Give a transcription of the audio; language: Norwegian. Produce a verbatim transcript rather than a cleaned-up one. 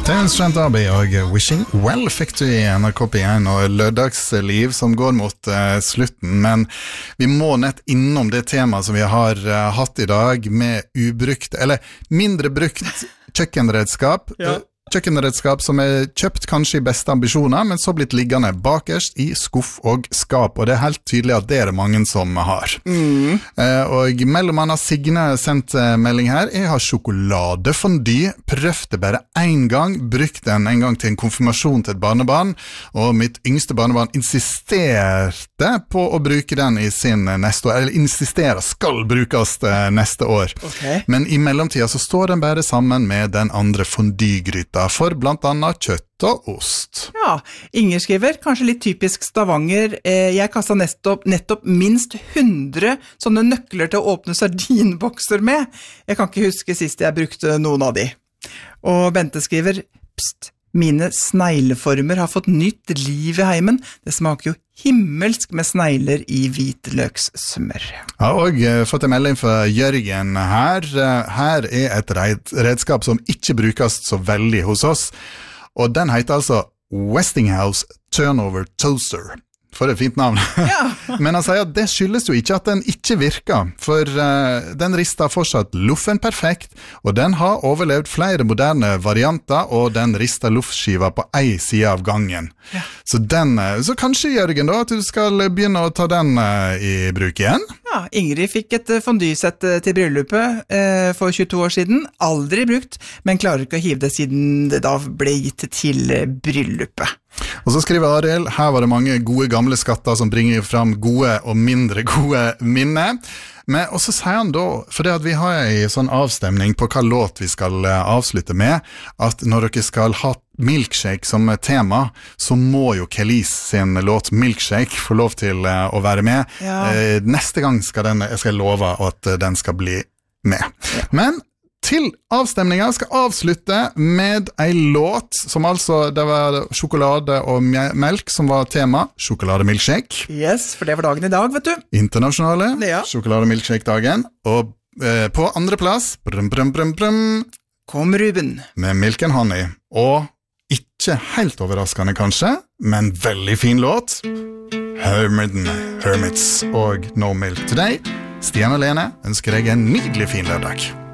Trent Darby og Wishing Well fikk du i N R K P én og lørdagsliv som går mot uh, slutten, men vi må nett innom det temaet som vi har uh, hatt i dag med ubrukt, eller mindre brukt kjøkkenredskap. Ja. Kjøkkenredskap som er kjøpt kanskje i beste ambisjoner, men så blitt liggende bakerst i skuff og skap, og det er helt tydelig at det er det mange som har. Mm. Eh, og mellom annet Signe sendt melding her, jeg har sjokoladefondy, prøvd det bare en gang, brukt den en gang til en konfirmasjon til et barnebarn, og mitt yngste barnebarn insisterte på å bruke den i sin neste år, eller insisterer skal brukes neste år. Okay. Men i mellomtida så står den bare sammen med den andre fondygryta, for blant annet kjøtt og ost. Ja, Inger skriver, kanskje litt typisk Stavanger. Jeg kastet nettopp, nettopp minst hundre sånne nøkler til å åpne sardinbokser med. Jeg kan ikke huske sist jeg brukte noen av de. Og Bente skriver, pst, mine snegleformer har fått nytt liv i heimen. Det smaker jo himmelsk med snegler i hvitløkssmør. Jeg har også fått en melding fra Jørgen her. Her er et redskap som ikke brukes så veldig hos oss, og den heter altså Westinghouse Turnover Toaster. For et fint navn. Ja. Men han sier at det skyldes jo ikke at den ikke virker, for uh, den rister fortsatt luffen perfekt, og den har overlevd flere moderne varianter, og den rister luftskiva på ei side av gangen. Ja. Så, den, så kanskje, Jørgen, da, at du skal begynne å ta den uh, i bruk igjen? Ja, Ingrid fikk et fondysett til bryllupet eh, for tjueto år siden, aldri brukt, men klarer ikke å hive det siden det da ble gitt til bryllupet. Og så skriver Ariel, her var det mange gode gamle skatter som bringer fram gode og mindre gode minner. Men også sier han da, for det at vi har en sånn avstemning på hva låt vi skal avslutte med, at når dere skal ha milkshake som tema, så må jo Kelis sin låt Milkshake få lov til å være med. Ja. Neste gang skal den, jeg skal love at den skal bli med. Ja. Men til avstemningen skal avslutte med en låt som altså, det var sjokolade og melk som var tema, sjokolademilkshake. Yes, for det var dagen i dag, vet du. Internasjonale ja. sjokolademilkshake-dagen. Og eh, på andre plass, brum, brum, brum, brum, kom Ruben. Med Milk and Honey. Og ikke helt overraskende kanskje, men veldig fin låt. Hermiden, Hermits og No Milk Today. Stian og Lene ønsker deg en nydelig fin lørdag.